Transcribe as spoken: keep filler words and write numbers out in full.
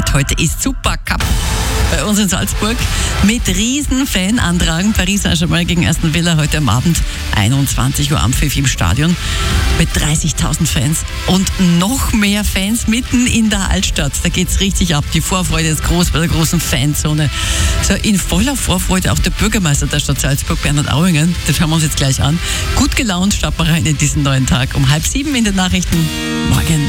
Zeit. Heute ist Supercup bei uns in Salzburg mit riesen Fanandrang. Paris Saint-Germain gegen Aston Villa heute am Abend, einundzwanzig Uhr Ampfiff im Stadion mit dreißigtausend Fans und noch mehr Fans mitten in der Altstadt. Da geht's richtig ab. Die Vorfreude ist groß bei der großen Fanzone. So, in voller Vorfreude auch der Bürgermeister der Stadt Salzburg, Bernhard Auingen. Das schauen wir uns jetzt gleich an. Gut gelaunt starten wir rein in diesen neuen Tag. Um halb sieben in den Nachrichten. Morgen.